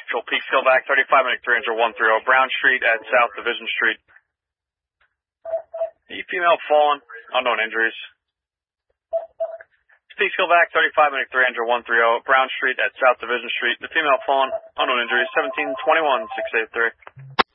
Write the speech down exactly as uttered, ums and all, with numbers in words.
Patrol Peekskill back, thirty-five minute three hundred one thirty, Brown Street at South Division Street. The female fallen, unknown injuries. Peekskill back, thirty-five minute three hundred one thirty, Brown Street at South Division Street. The female fallen, unknown injuries, seventeen twenty-one six eight three.